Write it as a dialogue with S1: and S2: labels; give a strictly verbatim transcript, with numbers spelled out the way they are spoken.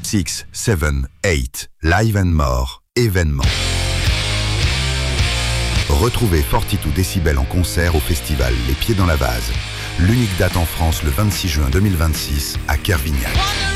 S1: six, sept, huit, Live and More, événement. Retrouvez Fortitude Decibel en concert au festival Les Pieds dans la Vase. L'unique date en France le vingt-six juin deux mille vingt-six à Kervignac.